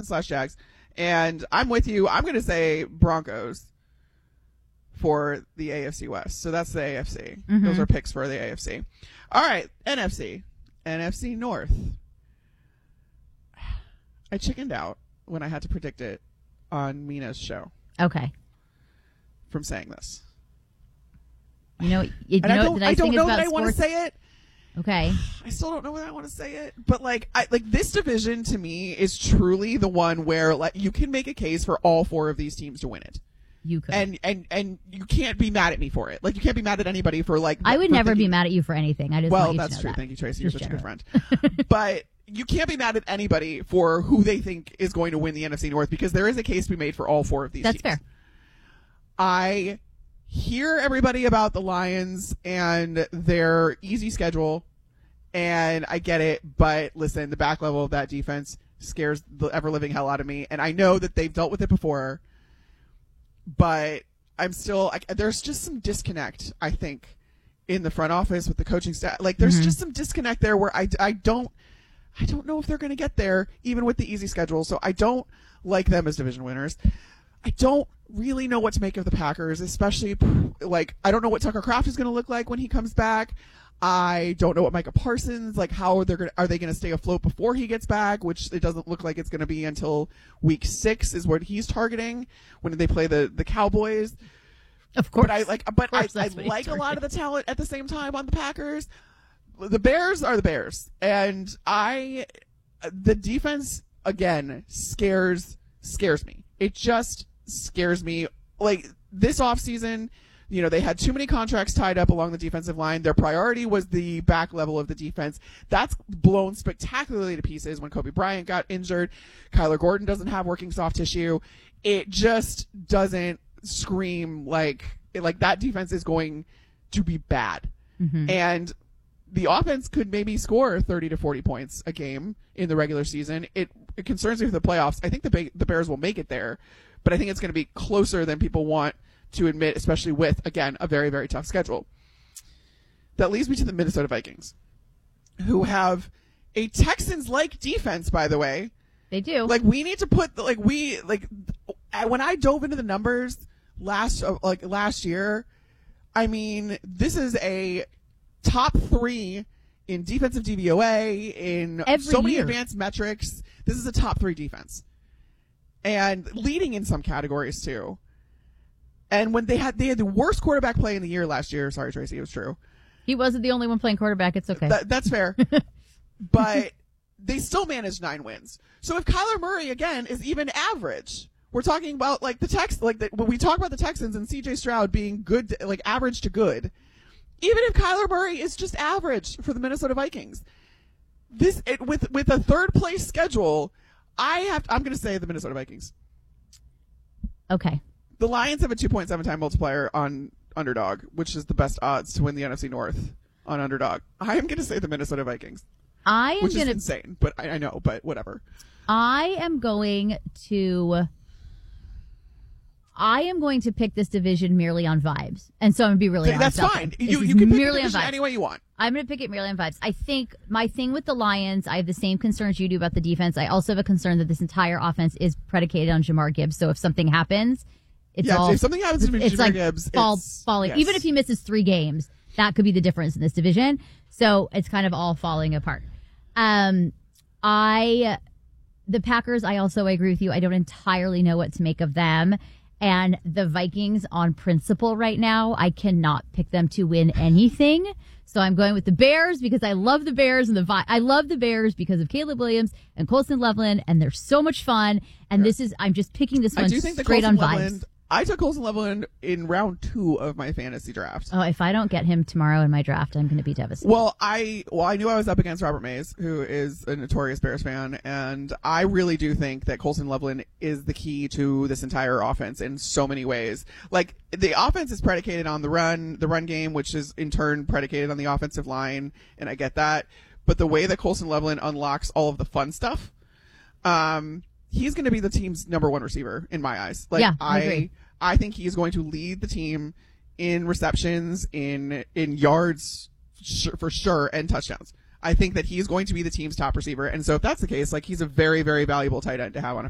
Dolphins/Jags. And I'm with you. I'm going to say Broncos for the AFC West. So that's the AFC. Mm-hmm. Those are picks for the AFC. All right, NFC. NFC North. I chickened out when I had to predict it on Mina's show. Okay. From saying this. I don't know that I want to say it. Okay. I still don't know whether I want to say it, but this division to me is truly the one where you can make a case for all four of these teams to win it. You could. And you can't be mad at me for it. You can't be mad at anybody for I would never be mad at you for anything. I just want you to know that's true. That. Thank you, Tracy. You're such a good friend. But you can't be mad at anybody for who they think is going to win the NFC North because there is a case to be made for all four of these teams. That's fair. I hear everybody about the Lions and their easy schedule, and I get it, but listen, the back level of that defense scares the ever-living hell out of me, and I know that they've dealt with it before, but I'm still there's just some disconnect, I think, in the front office with the coaching staff. There's just some disconnect there where I don't know if they're going to get there, even with the easy schedule, so I don't like them as division winners. I don't really know what to make of the Packers, especially I don't know what Tucker Kraft is going to look like when he comes back. I don't know what Micah Parsons, how are they going to stay afloat before he gets back, which it doesn't look like it's going to be until week 6 is what he's targeting when they play the Cowboys. Of course. But I like a lot of the talent at the same time on the Packers. The Bears are the Bears, and the defense again scares me. It just scares me. This offseason, they had too many contracts tied up along the defensive line. Their priority was the back level of the defense. That's blown spectacularly to pieces when Kobe Bryant got injured. Kyler Gordon doesn't have working soft tissue. It just doesn't scream like that defense is going to be bad. Mm-hmm. And the offense could maybe score 30 to 40 points a game in the regular season. It concerns me for the playoffs. I think the Bears will make it there, but I think it's going to be closer than people want to admit, especially with, again, a very, very tough schedule. That leads me to the Minnesota Vikings, who have a Texans-like defense, by the way. They do. We need to put, when I dove into the numbers last year, I mean, this is a top 3 in defensive DVOA, in so many advanced metrics. This is a top 3 defense. And leading in some categories, too. And when they had the worst quarterback play in the year last year. Sorry, Tracy, it was true. He wasn't the only one playing quarterback. It's okay. That's fair. But they still managed 9 wins. So if Kyler Murray, again, is even average, we're talking about when we talk about the Texans and CJ Stroud being good, average to good. Even if Kyler Murray is just average for the Minnesota Vikings, with a third place schedule, I'm going to say the Minnesota Vikings. Okay. The Lions have a 2.7 time multiplier on Underdog, which is the best odds to win the NFC North on Underdog. I am going to say the Minnesota Vikings. Which is insane, but I know, but whatever. I am going to pick this division merely on vibes. And so I'm going to be really honest. That's fine. You can pick the division any way you want. I'm going to pick it merely on vibes. I think my thing with the Lions, I have the same concerns you do about the defense. I also have a concern that this entire offense is predicated on Jamar Gibbs. So if something happens, if something happens to Jamar Gibbs, falling. Yes. Even if he misses 3 games, that could be the difference in this division. So it's kind of all falling apart. The Packers, I also agree with you. I don't entirely know what to make of them. And the Vikings on principle right now, I cannot pick them to win anything. So I'm going with the Bears because I love the Bears and I love the Bears because of Caleb Williams and Colson Loveland, and they're so much fun. And I'm just picking this one straight on vibes. I took Colson Loveland in round 2 of my fantasy draft. Oh, if I don't get him tomorrow in my draft, I'm going to be devastated. Well, I knew I was up against Robert Mays, who is a notorious Bears fan, and I really do think that Colson Loveland is the key to this entire offense in so many ways. The offense is predicated on the run game, which is in turn predicated on the offensive line, and I get that. But the way that Colson Loveland unlocks all of the fun stuff, he's going to be the team's number 1 receiver in my eyes. I agree. I think he's going to lead the team in receptions, in yards for sure, and touchdowns. I think that he's going to be the team's top receiver. And so if that's the case, he's a very, very valuable tight end to have on a